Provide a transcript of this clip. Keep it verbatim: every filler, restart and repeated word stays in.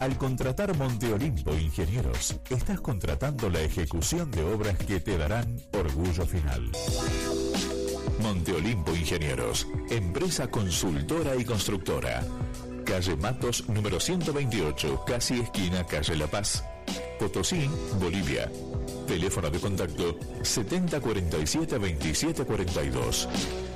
Al contratar Monte Olimpo Ingenieros, estás contratando la ejecución de obras que te darán orgullo final. Monte Olimpo Ingenieros, empresa consultora y constructora. Calle Matos, número ciento veintiocho, casi esquina Calle La Paz, Potosí, Bolivia. Teléfono de contacto setenta cuarenta y siete veintisiete cuarenta y dos.